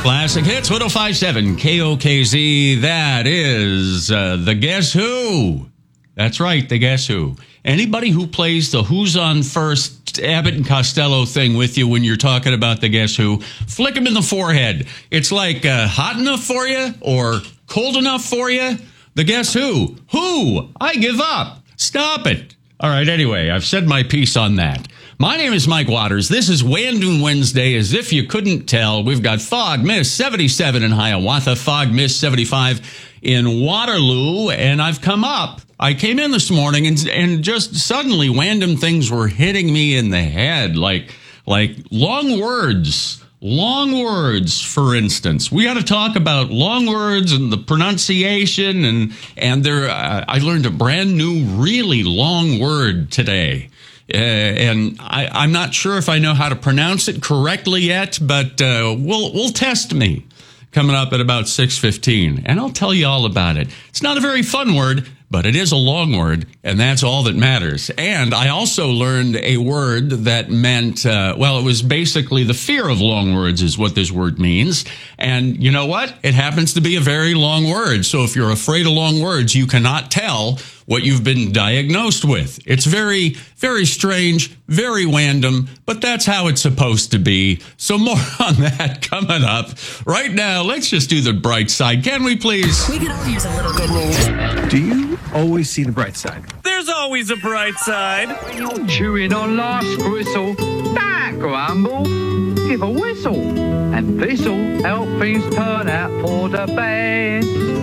Classic Hits 105.7 KOKZ. That is the Guess Who. That's right, the Guess Who. Anybody who plays the Who's on First Abbott and Costello thing with you when you're talking about the Guess Who, flick them in the forehead. It's like hot enough for you or cold enough for you. The Guess Who. Who? I give up. Stop it. All right, anyway, I've said my piece on that. My name is Mike Waters. This is Wandoon Wednesday. As if you couldn't tell, we've got fog mist 77 in Hiawatha, fog mist 75 in Waterloo, and I've come up. I came in this morning and just suddenly random things were hitting me in the head, like long words. Long words, for instance. We got to talk about long words and the pronunciation, and there. I learned a brand new, really long word today. And I'm not sure if I know how to pronounce it correctly yet, but we'll test me coming up at about 6:15, and I'll tell you all about it. It's not a very fun word, but it is a long word, and that's all that matters. And I also learned a word that meant, it was basically the fear of long words is what this word means. And you know what? It happens to be a very long word. So if you're afraid of long words, you cannot tell what you've been diagnosed with. It's very, very strange, very random, but that's how it's supposed to be. So more on that coming up. Right now, let's just do the bright side. Can we please? We could all use a little good news. Do you always see the bright side? There's always a bright side. When you're chewing on life's gristle, don't grumble, give a whistle, and this'll help things turn out for the best.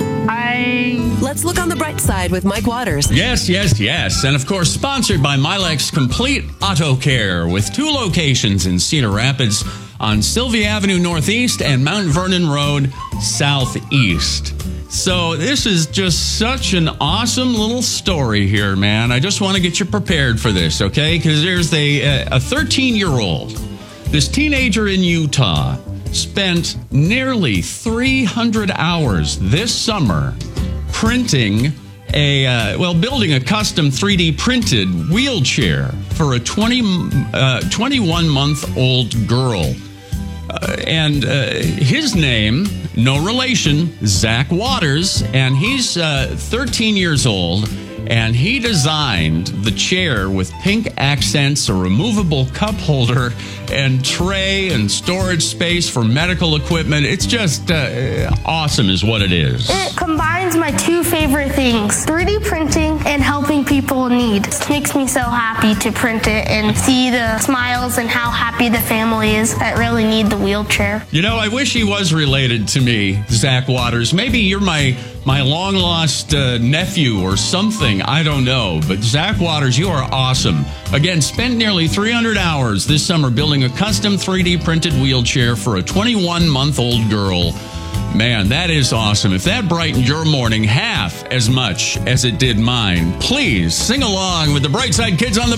Hey. Let's look on the bright side with Mike Waters. Yes. And of course, sponsored by Milex Complete Auto Care with 2 locations in Cedar Rapids on Sylvia Avenue Northeast and Mount Vernon Road Southeast. So this is just such an awesome little story here, man. I just want to get you prepared for this, okay? Because there's a 13-year-old, this teenager in Utah, spent nearly 300 hours this summer printing building a custom 3D printed wheelchair for a 21-month-old girl. His name, no relation, Zach Waters, and he's 13 years old, and he designed the chair with pink accents, a removable cup holder, and tray and storage space for medical equipment. It's just awesome is what it is. It combines my 2 favorite things, 3D printing and helping people in need. It makes me so happy to print it and see the smiles and how happy the family is that really need the wheelchair. You know, I wish he was related to me, Zach Waters. Maybe you're my long-lost nephew or something. I don't know. But Zach Waters, you are awesome. Again, spent nearly 300 hours this summer building a custom 3D printed wheelchair for a 21-month-old girl. Man, that is awesome. If that brightened your morning half as much as it did mine, please sing along with the Brightside Kids on the